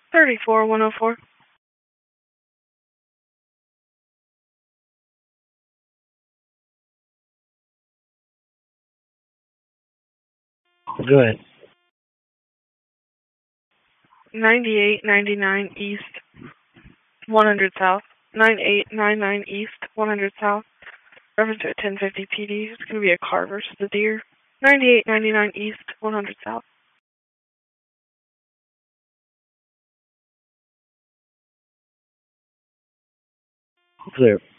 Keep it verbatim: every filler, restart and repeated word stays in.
thirty-four one oh four. Go ahead. ninety-eight ninety-nine East, one hundred South. ninety-eight ninety-nine East, one hundred South. Reference to a ten fifty P D. It's going to be a car versus a deer. ninety-eight ninety-nine East, one hundred South. Clear.